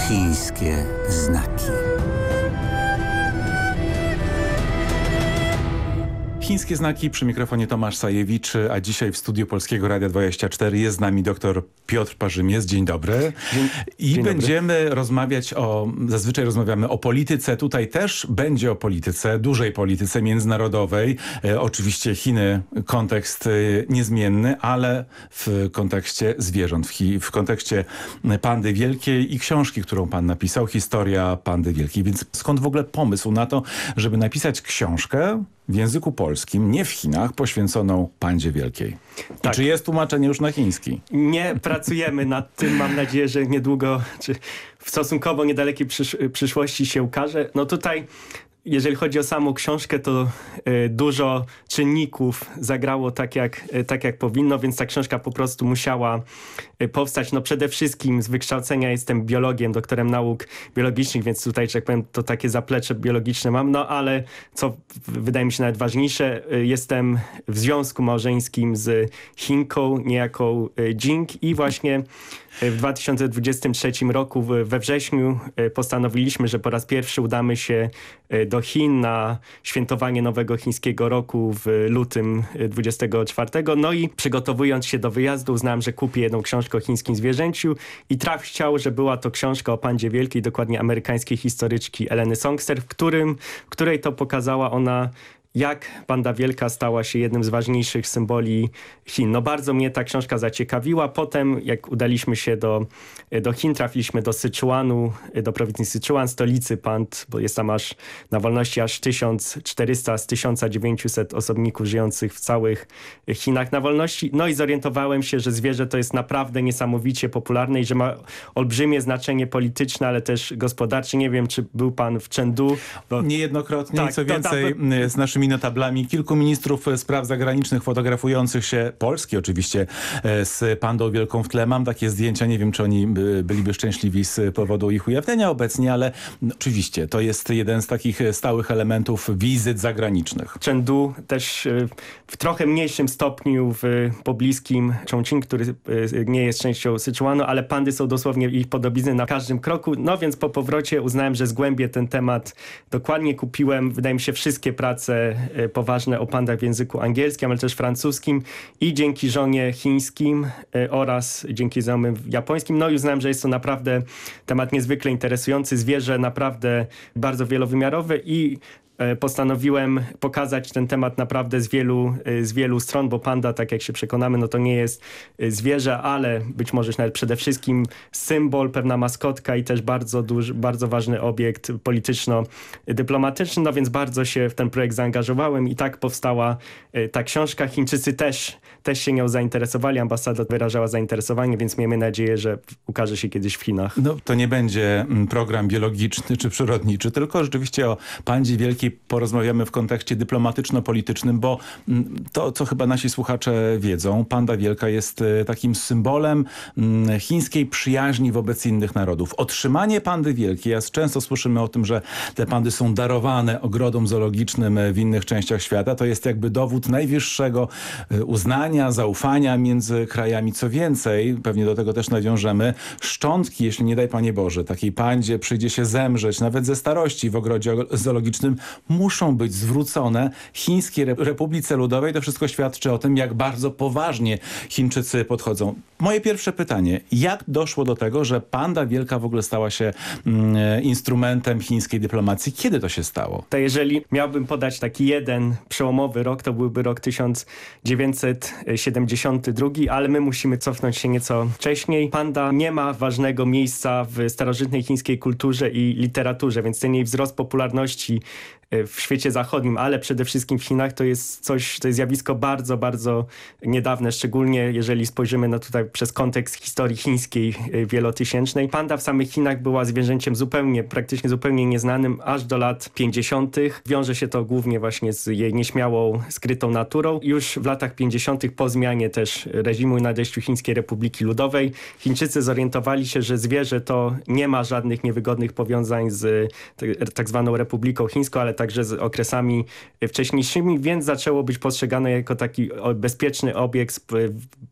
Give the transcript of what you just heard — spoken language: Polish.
Chińskie znaki. Chińskie znaki, przy mikrofonie Tomasz Sajewicz, a dzisiaj w studiu Polskiego Radia 24 jest z nami dr Piotr Parzymies. Dzień dobry. Dzień będziemy rozmawiać zazwyczaj rozmawiamy o polityce, tutaj też będzie o polityce, dużej polityce międzynarodowej. Oczywiście Chiny, kontekst niezmienny, ale w kontekście zwierząt, w kontekście Pandy Wielkiej i książki, którą pan napisał, Historia Pandy Wielkiej. Więc skąd w ogóle pomysł na to, żeby napisać książkę w języku polskim, nie w Chinach, poświęconą Pandzie Wielkiej? Tak. Czy jest tłumaczenie już na chiński? Nie, pracujemy nad tym. Mam nadzieję, że niedługo, czy w stosunkowo niedalekiej przyszłości się ukaże. No tutaj, jeżeli chodzi o samą książkę, to dużo czynników zagrało tak jak powinno, więc ta książka po prostu musiała powstać. No przede wszystkim z wykształcenia jestem biologiem, doktorem nauk biologicznych, więc tutaj, że tak powiem, to takie zaplecze biologiczne mam. No ale co wydaje mi się nawet ważniejsze, jestem w związku małżeńskim z Chinką, niejaką Jing, i właśnie w 2023 roku we wrześniu postanowiliśmy, że po raz pierwszy udamy się do Chin na świętowanie Nowego Chińskiego Roku w lutym 24. No i przygotowując się do wyjazdu, uznałem, że kupię jedną książkę o chińskim zwierzęciu i traf chciał, że była to książka o Pandzie Wielkiej, dokładnie amerykańskiej historyczki Eleny Songster, w której to pokazała ona, jak Panda Wielka stała się jednym z ważniejszych symboli Chin. No bardzo mnie ta książka zaciekawiła. Potem, jak udaliśmy się do Chin, trafiliśmy do Syczuanu, do prowincji Syczuan, stolicy Pand, bo jest tam na wolności aż 1400 z 1900 osobników żyjących w całych Chinach na wolności. No i zorientowałem się, że zwierzę to jest naprawdę niesamowicie popularne i że ma olbrzymie znaczenie polityczne, ale też gospodarcze. Nie wiem, czy był pan w Chengdu. Niejednokrotnie, tak, co więcej, z naszymi notablami kilku ministrów spraw zagranicznych fotografujących się, Polski oczywiście, z Pandą Wielką w tle. Mam takie zdjęcia, nie wiem, czy oni byliby szczęśliwi z powodu ich ujawnienia obecnie, ale oczywiście to jest jeden z takich stałych elementów wizyt zagranicznych. Chengdu też w trochę mniejszym stopniu w pobliskim Chongqing, który nie jest częścią Syczuanu, ale pandy są dosłownie ich podobizny na każdym kroku. No więc po powrocie uznałem, że zgłębię ten temat dokładnie. Kupiłem, wydaje mi się, wszystkie prace poważne o pandach w języku angielskim, ale też francuskim, i dzięki żonie chińskim oraz dzięki znajomym japońskim. No i uznałem, że jest to naprawdę temat niezwykle interesujący, zwierzę naprawdę bardzo wielowymiarowe, i postanowiłem pokazać ten temat naprawdę z wielu stron, bo panda, tak jak się przekonamy, no to nie jest zwierzę, ale być może nawet przede wszystkim symbol, pewna maskotka i też bardzo ważny obiekt polityczno-dyplomatyczny. No więc bardzo się w ten projekt zaangażowałem i tak powstała ta książka. Chińczycy też się nią zainteresowali, ambasada wyrażała zainteresowanie, więc miejmy nadzieję, że ukaże się kiedyś w Chinach. No to nie będzie program biologiczny czy przyrodniczy, tylko rzeczywiście o Pandzie Wielkiej porozmawiamy w kontekście dyplomatyczno-politycznym, bo to, co chyba nasi słuchacze wiedzą, Panda Wielka jest takim symbolem chińskiej przyjaźni wobec innych narodów. Otrzymanie Pandy Wielkiej, często słyszymy o tym, że te pandy są darowane ogrodom zoologicznym w innych częściach świata, to jest jakby dowód najwyższego uznania, zaufania między krajami. Co więcej, pewnie do tego też nawiążemy, szczątki, jeśli nie daj Panie Boże, takiej pandzie przyjdzie się zemrzeć, nawet ze starości w ogrodzie zoologicznym, muszą być zwrócone Chińskiej Republice Ludowej. To wszystko świadczy o tym, jak bardzo poważnie Chińczycy podchodzą. Moje pierwsze pytanie. Jak doszło do tego, że Panda Wielka w ogóle stała się instrumentem chińskiej dyplomacji? Kiedy to się stało? To jeżeli miałbym podać taki jeden przełomowy rok, to byłby rok 1972, ale my musimy cofnąć się nieco wcześniej. Panda nie ma ważnego miejsca w starożytnej chińskiej kulturze i literaturze, więc ten jej wzrost popularności w świecie zachodnim, ale przede wszystkim w Chinach, to jest zjawisko bardzo, bardzo niedawne, szczególnie jeżeli spojrzymy na tutaj przez kontekst historii chińskiej wielotysięcznej. Panda w samych Chinach była zwierzęciem praktycznie zupełnie nieznanym aż do lat 50. Wiąże się to głównie właśnie z jej nieśmiałą, skrytą naturą. Już w latach 50. po zmianie też reżimu i nadejściu Chińskiej Republiki Ludowej Chińczycy zorientowali się, że zwierzę to nie ma żadnych niewygodnych powiązań z tak zwaną Republiką Chińską, ale także z okresami wcześniejszymi, więc zaczęło być postrzegane jako taki bezpieczny obiekt